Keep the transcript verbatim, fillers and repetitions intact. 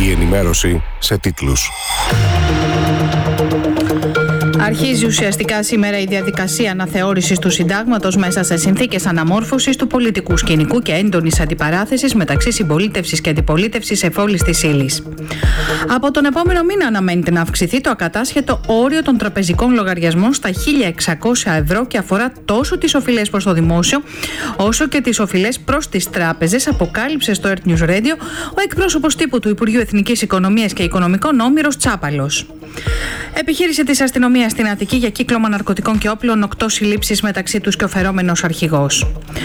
Η ενημέρωση σε τίτλους. Αρχίζει ουσιαστικά σήμερα η διαδικασία αναθεώρησης του συντάγματος μέσα σε συνθήκες αναμόρφωσης του πολιτικού σκηνικού και έντονης αντιπαράθεσης μεταξύ συμπολίτευσης και αντιπολίτευσης εφόλης της ύλης. Από τον επόμενο μήνα αναμένεται να αυξηθεί το ακατάσχετο όριο των τραπεζικών λογαριασμών στα χίλια εξακόσια ευρώ και αφορά τόσο τις οφειλές προς το δημόσιο όσο και τις οφειλές προς τις τράπεζες, αποκάλυψε στο Earth News Radio ο εκπρόσωπος τύπου του Υπουργείου Εθνικής Οικονομίας και Οικονομικών Όμηρος Τσάπαλος. Επιχείρηση της αστυνομίας στην Αττική για κύκλωμα ναρκωτικών και όπλων, οκτώ συλλήψεις μεταξύ τους και ο φερόμενος αρχηγός.